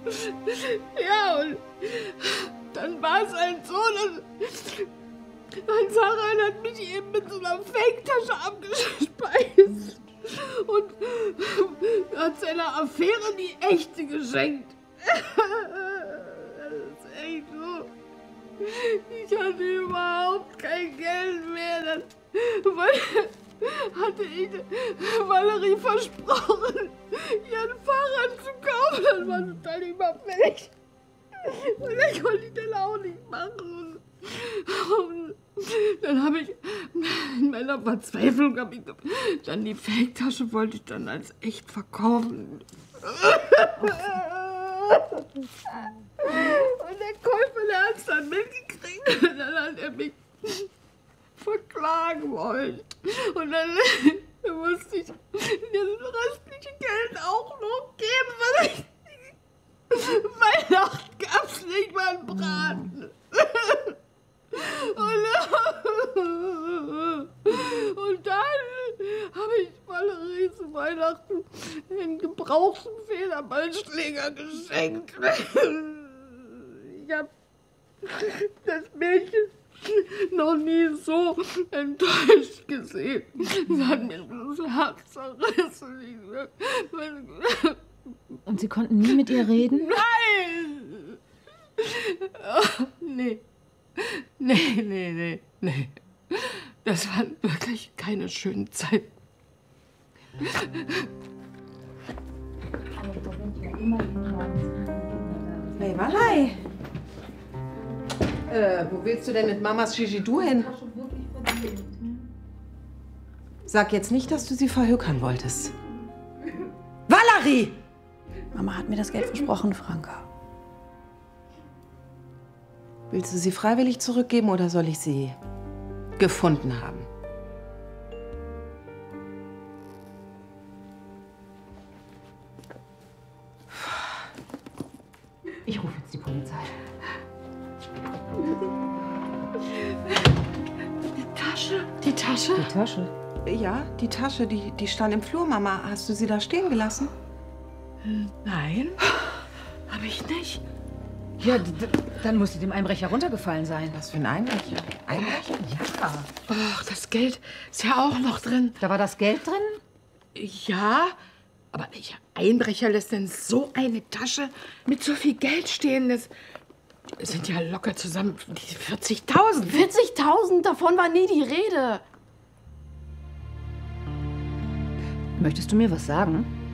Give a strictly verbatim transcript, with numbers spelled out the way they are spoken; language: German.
Ja, und dann war es halt so, dass mein Sarah hat mich eben mit so einer Fake-Tasche abgespeist und hat seiner Affäre die echte geschenkt. Das ist echt so. Ich hatte überhaupt kein Geld mehr. Dann hatte ich Valerie versprochen, ihren Fahrrad zu kaufen. Das war total überfällig. Und das konnte ich dann auch nicht machen. Und dann habe ich in meiner Verzweiflung habe ich dann die Fake-Tasche wollte ich dann als echt verkaufen. Und der Käufer, der hat es dann mitgekriegt. Und dann hat er mich verklagen wollen. Und dann musste ich das restliche Geld auch noch geben, weil ich Weihnachten gab's nicht mal einen Braten. Und, und dann habe ich Valerie zu Weihnachten einen gebrauchten Federballschläger geschenkt. Ich habe das Mädchen noch nie so enttäuscht gesehen. Sie hat mir das Herz zerrissen. Und Sie konnten nie mit ihr reden? Nein! Oh, nee. Nee, nee, nee, nee. Das waren wirklich keine schönen Zeiten. Hey, Walai. Äh, wo willst du denn mit Mamas Shishidou hin? Sag jetzt nicht, dass du sie verhökern wolltest. Valerie! Mama hat mir das Geld versprochen, Franka. Willst du sie freiwillig zurückgeben oder soll ich sie gefunden haben? Ich rufe jetzt die Polizei. Die Tasche? Die Tasche? Die Tasche? Ja, die Tasche, die, die stand im Flur, Mama. Hast du sie da stehen gelassen? Nein, habe ich nicht. Ja, dann muss sie dem Einbrecher runtergefallen sein. Was für ein Einbrecher? Einbrecher? Ja. Och, das Geld ist ja auch noch drin. Da war das Geld drin? Ja, aber welcher Einbrecher lässt denn so eine Tasche mit so viel Geld stehen? Das sind ja locker zusammen vierzigtausend. vierzigtausend? Davon war nie die Rede. Möchtest du mir was sagen?